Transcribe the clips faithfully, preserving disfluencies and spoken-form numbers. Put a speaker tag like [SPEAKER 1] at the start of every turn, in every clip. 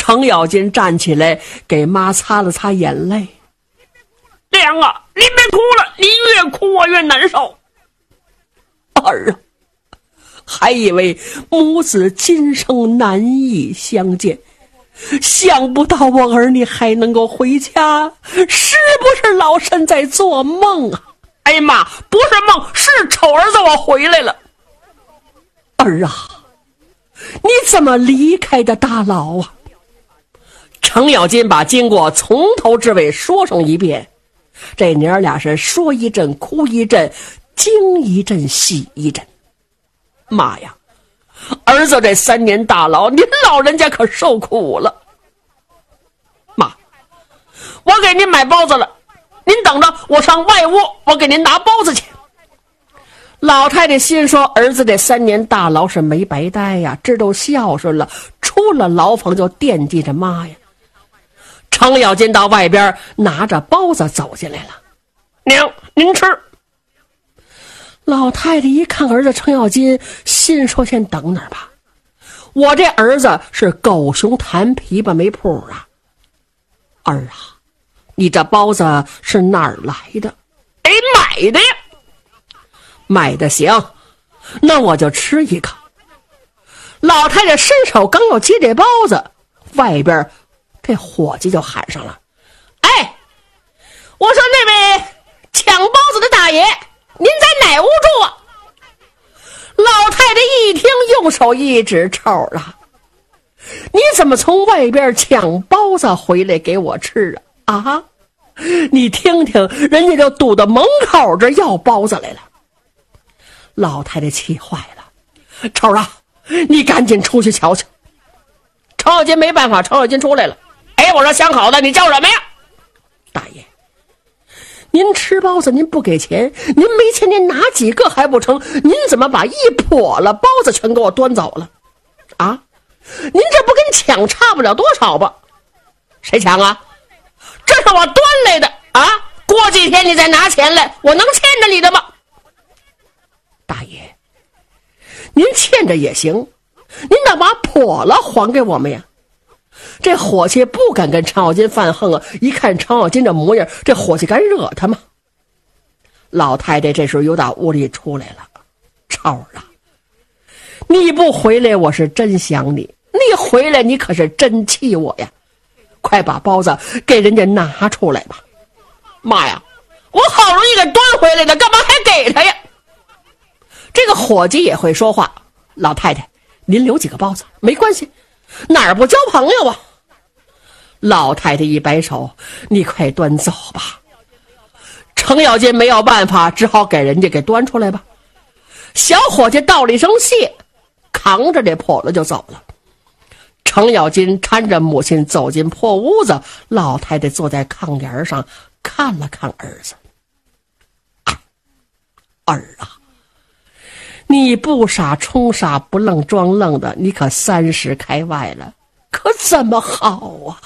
[SPEAKER 1] 程咬金站起来给妈擦了擦眼泪。
[SPEAKER 2] 娘啊，你别哭了，你越哭我越难受。
[SPEAKER 1] 儿啊，还以为母子今生难以相见，想不到我儿你还能够回家，是不是老身在做梦啊？
[SPEAKER 2] 哎呀妈，不是梦，是丑儿子我回来了。
[SPEAKER 1] 儿啊，你怎么离开的大牢啊？程咬金把经过从头至尾说上一遍，这娘俩是说一阵哭一阵，惊一阵喜一阵。妈呀，儿子这三年大牢，您老人家可受苦了。
[SPEAKER 2] 妈，我给您买包子了，您等着，我上外屋，我给您拿包子去。
[SPEAKER 1] 老太太心说，儿子这三年大牢是没白待呀，知道孝顺了，出了牢房就惦记着妈呀。程咬金到外边拿着包子走进来了。
[SPEAKER 2] 娘，您吃。
[SPEAKER 1] 老太太一看儿子程咬金，心说先等哪儿吧，我这儿子是狗熊弹琵琶没谱啊。儿啊，你这包子是哪儿来的？
[SPEAKER 2] 哎，买的呀。
[SPEAKER 1] 买的行，那我就吃一个。老太太伸手刚要接这包子，外边这伙计就喊上了：
[SPEAKER 2] 哎，我说那位抢包子的大爷，您在哪屋住啊？
[SPEAKER 1] 老太太一听，用手一指：臭啊，你怎么从外边抢包子回来给我吃啊？啊，你听听，人家就堵到门口这要包子来了。老太太气坏了：臭啊，你赶紧出去瞧瞧。
[SPEAKER 2] 程咬金没办法，程咬金出来了。哎，我说相好的，你叫什么呀？
[SPEAKER 1] 大爷，您吃包子您不给钱，您没钱您拿几个还不成？您怎么把一笸了包子全给我端走了啊？您这不跟抢差不了多少吧？
[SPEAKER 2] 谁抢啊？这是我端来的啊！过几天你再拿钱来，我能欠着你的吗？
[SPEAKER 1] 大爷，您欠着也行，您得把笸了还给我们呀。这伙计不敢跟程咬金犯横啊，一看程咬金这模样，这伙计敢惹他吗？老太太这时候又打屋里出来了：超儿啊，你不回来我是真想你，你回来你可是真气我呀，快把包子给人家拿出来吧。
[SPEAKER 2] 妈呀，我好容易给端回来的，干嘛还给他呀？
[SPEAKER 1] 这个伙计也会说话：老太太，您留几个包子没关系，哪儿不交朋友啊？老太太一摆手：你快端走吧。程咬金没有办法，只好给人家给端出来吧。小伙计道了一声谢，扛着这笸箩就走了。程咬金搀着母亲走进破屋子，老太太坐在炕沿上看了看儿子：儿儿啊，你不傻充傻，不愣装愣的，你可三十开外了，可怎么好啊？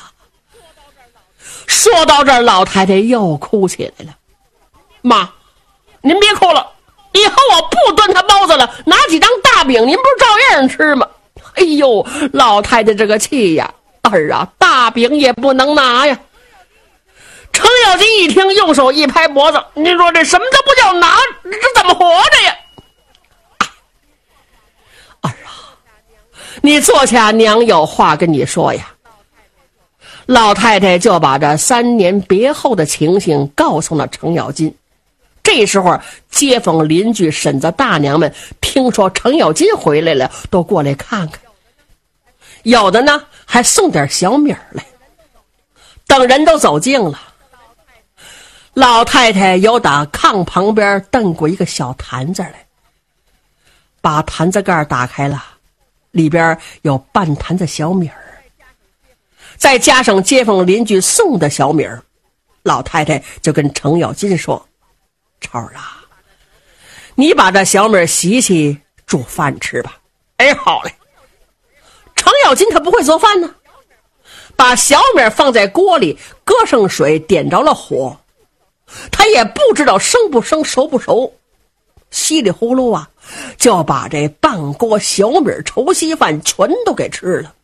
[SPEAKER 1] 说到这儿，老太太又哭起来了：
[SPEAKER 2] 妈，您别哭了，以后我不端他包子了，拿几张大饼您不是照样吃吗？
[SPEAKER 1] 哎呦，老太太这个气呀！儿啊，大饼也不能拿呀。
[SPEAKER 2] 程咬金一听，用手一拍脖子：您说这什么都不叫拿，这怎么活着呀？
[SPEAKER 1] 儿啊，你坐下，娘有话跟你说呀。老太太就把这三年别后的情形告诉了程咬金。这时候街坊邻居婶子大娘们听说程咬金回来了，都过来看看，有的呢还送点小米儿来。等人都走近了，老太太又打炕旁边蹬过一个小坛子来，把坛子盖打开了，里边有半坛子小米儿，再加上街坊邻居送的小米儿，老太太就跟程咬金说：超儿啊，你把这小米洗洗煮饭吃吧。
[SPEAKER 2] 哎，好嘞。
[SPEAKER 1] 程咬金他不会做饭呢，把小米放在锅里，搁上水，点着了火，他也不知道生不生熟不熟，稀里呼噜啊就把这半锅小米稠稀饭全都给吃了。